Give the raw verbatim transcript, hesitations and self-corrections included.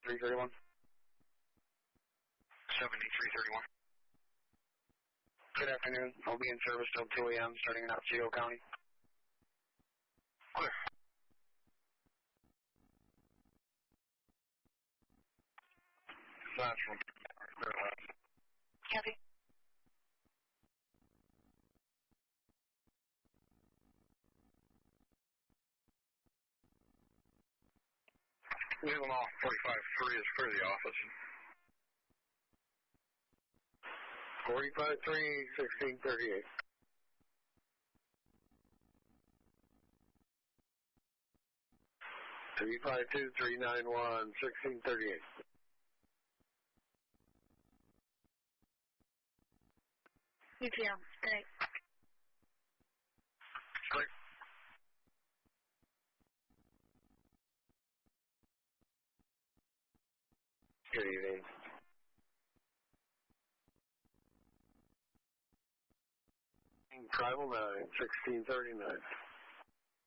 seventy-three thirty-one. seventy-three thirty-one. Good afternoon. I'll be in service till two A M starting in Otsego County. Clear. Central. Copy. Leaving off forty-five three is clear the office. forty-five three, sixteen thirty-eight. three five two, three nine one, sixteen thirty-eight. U T M, great. Great. Good evening. Tribal nine, sixteen thirty-nine.